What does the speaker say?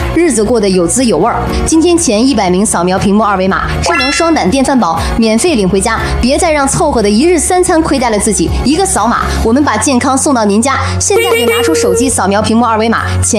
日子过得有滋有味儿。今天前100名扫描屏幕二维码，智能双胆电饭煲免费领回家，别再让凑合的一日3餐亏待了自己。一个扫码，我们把健康送到您家。现在就拿出手机扫描屏幕二维码，前